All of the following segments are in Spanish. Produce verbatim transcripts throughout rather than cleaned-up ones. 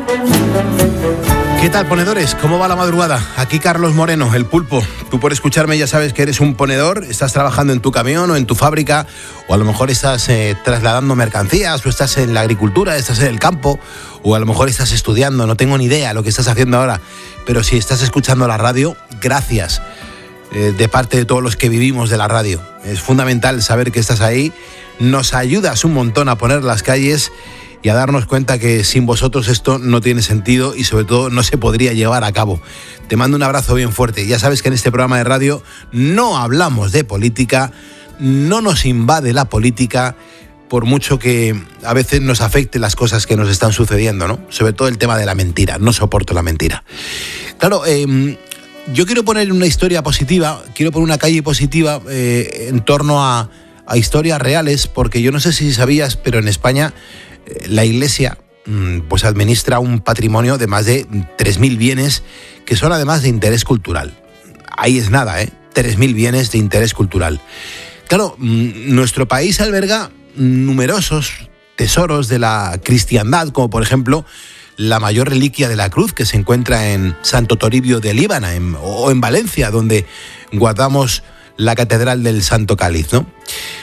¿Qué tal, ponedores? ¿Cómo va la madrugada? Aquí Carlos Moreno, el Pulpo. Tú por escucharme ya sabes que eres un ponedor, estás trabajando en tu camión o en tu fábrica, o a lo mejor estás eh, trasladando mercancías, o estás en la agricultura, estás en el campo, o a lo mejor estás estudiando, no tengo ni idea lo que estás haciendo ahora. Pero si estás escuchando la radio, gracias eh, de parte de todos los que vivimos de la radio. Es fundamental saber que estás ahí, nos ayudas un montón a poner las calles y a darnos cuenta que sin vosotros esto no tiene sentido y sobre todo no se podría llevar a cabo. Te mando un abrazo bien fuerte. Ya sabes que en este programa de radio no hablamos de política, no nos invade la política, por mucho que a veces nos afecte las cosas que nos están sucediendo, ¿no? Sobre todo el tema de la mentira, no soporto la mentira. Claro, eh, yo quiero poner una historia positiva, quiero poner una calle positiva eh, en torno a, a historias reales, porque yo no sé si sabías, pero en España la Iglesia pues administra un patrimonio de más de tres mil bienes que son además de interés cultural. Ahí es nada, ¿eh? tres mil bienes de interés cultural. Claro, nuestro país alberga numerosos tesoros de la cristiandad, como por ejemplo la mayor reliquia de la cruz que se encuentra en Santo Toribio de Líbana en, o en Valencia, donde guardamos la catedral del Santo Cáliz, ¿no?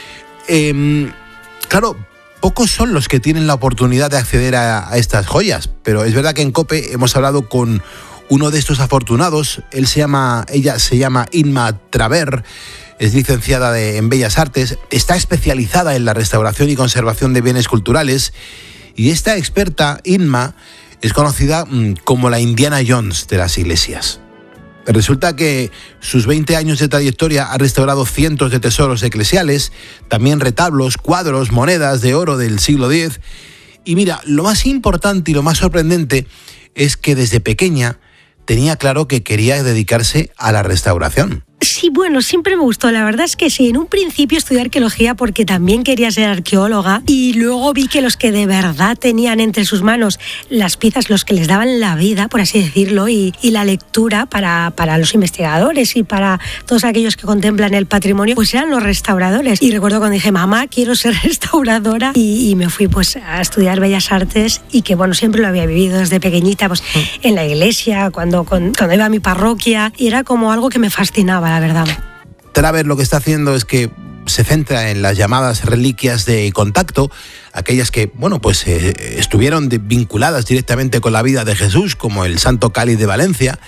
Eh, claro, pocos son los que tienen la oportunidad de acceder a, a estas joyas, pero es verdad que en COPE hemos hablado con uno de estos afortunados. Él se llama, ella se llama Inma Traver, es licenciada de, en Bellas Artes, está especializada en la restauración y conservación de bienes culturales y esta experta, Inma, es conocida mmm, como la Indiana Jones de las iglesias. Resulta que sus veinte años de trayectoria ha restaurado cientos de tesoros eclesiales, también retablos, cuadros, monedas de oro del siglo diez. Y mira, lo más importante y lo más sorprendente es que desde pequeña tenía claro que quería dedicarse a la restauración. Sí, bueno, siempre me gustó. La verdad es que sí, en un principio estudié arqueología porque también quería ser arqueóloga y luego vi que los que de verdad tenían entre sus manos las piezas, los que les daban la vida, por así decirlo, y, y la lectura para, para los investigadores y para todos aquellos que contemplan el patrimonio, pues eran los restauradores. Y recuerdo cuando dije, mamá, quiero ser restauradora, y, y me fui pues a estudiar Bellas Artes y que bueno, siempre lo había vivido desde pequeñita, pues en la iglesia, cuando, cuando iba a mi parroquia, y era como algo que me fascinaba, la verdad. Traver lo que está haciendo es que se centra en las llamadas reliquias de contacto, aquellas que, bueno, pues eh, estuvieron de, vinculadas directamente con la vida de Jesús, como el Santo Cáliz de Valencia,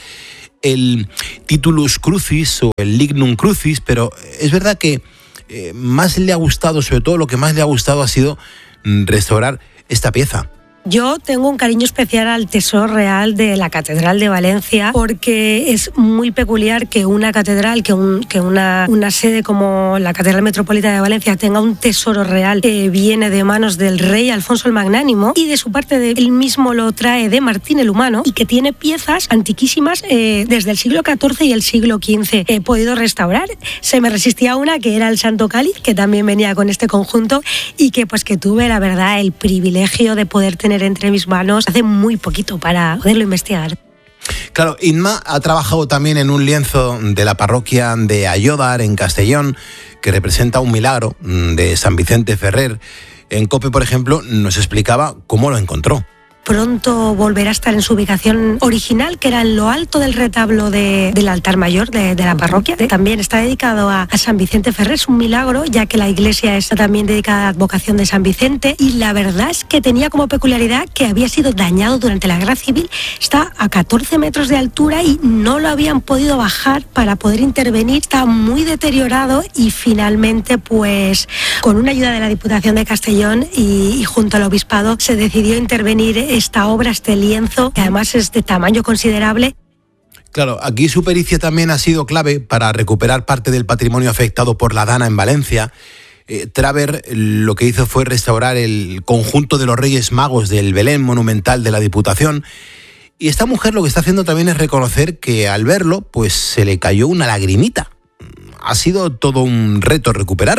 el Titulus Crucis o el Lignum Crucis, pero es verdad que eh, más le ha gustado, sobre todo lo que más le ha gustado ha sido restaurar esta pieza. Yo tengo un cariño especial al Tesoro Real de la Catedral de Valencia porque es muy peculiar que una catedral, que, un, que una, una sede como la Catedral Metropolitana de Valencia tenga un tesoro real que viene de manos del rey Alfonso el Magnánimo y de su parte de, él mismo lo trae de Martín el Humano y que tiene piezas antiquísimas eh, desde el siglo catorce y el siglo quince. He podido restaurar. Se me resistía una que era el Santo Cáliz, que también venía con este conjunto y que pues que tuve la verdad el privilegio de poder tener entre mis manos hace muy poquito para poderlo investigar. Claro, Inma ha trabajado también en un lienzo de la parroquia de Ayódar, en Castellón, que representa un milagro de San Vicente Ferrer. En COPE, por ejemplo, nos explicaba cómo lo encontró. Pronto volverá a estar en su ubicación original, que era en lo alto del retablo de, del altar mayor de, de la parroquia. También está dedicado a, a San Vicente Ferrer, es un milagro, ya que la iglesia está también dedicada a la advocación de San Vicente. Y la verdad es que tenía como peculiaridad que había sido dañado durante la guerra civil. Está a catorce metros de altura y no lo habían podido bajar para poder intervenir. Está muy deteriorado y finalmente, pues, con una ayuda de la Diputación de Castellón y, y junto al Obispado, se decidió intervenir esta obra, este lienzo, que además es de tamaño considerable. Claro, aquí su pericia también ha sido clave para recuperar parte del patrimonio afectado por la Dana en Valencia. Eh, Traver lo que hizo fue restaurar el conjunto de los Reyes Magos del Belén monumental de la Diputación. Y esta mujer lo que está haciendo también es reconocer que al verlo, pues se le cayó una lagrimita. Ha sido todo un reto recuperarlo.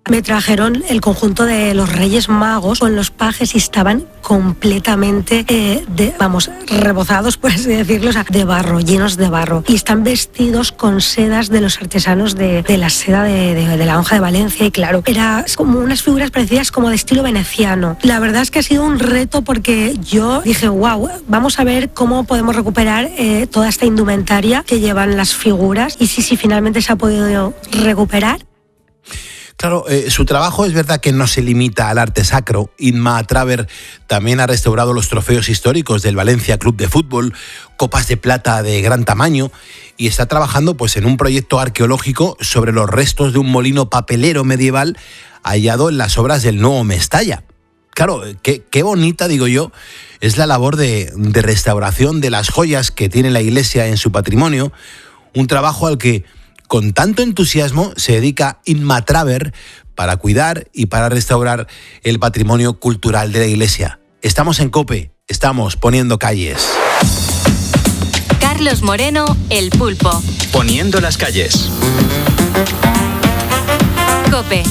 me trajeron el conjunto de los Reyes Magos con los pajes y estaban completamente, eh, de, vamos, rebozados, por así decirlo, o sea, de barro, llenos de barro. Y están vestidos con sedas de los artesanos de, de la seda de, de, de la Lonja de Valencia. Y claro, era como unas figuras parecidas como de estilo veneciano. La verdad es que ha sido un reto porque yo dije, wow, vamos a ver cómo podemos recuperar eh, toda esta indumentaria que llevan las figuras. Y sí, sí, finalmente se ha podido recuperar. Claro, eh, su trabajo es verdad que no se limita al arte sacro. Inma Traver también ha restaurado los trofeos históricos del Valencia Club de Fútbol, copas de plata de gran tamaño, y está trabajando pues en un proyecto arqueológico sobre los restos de un molino papelero medieval hallado en las obras del nuevo Mestalla. Claro, qué, qué bonita, digo yo, es la labor de, de restauración de las joyas que tiene la Iglesia en su patrimonio, un trabajo al que con tanto entusiasmo se dedica Inma Traver para cuidar y para restaurar el patrimonio cultural de la Iglesia. Estamos en COPE, estamos poniendo calles. Carlos Moreno, El Pulpo. Poniendo las calles. COPE.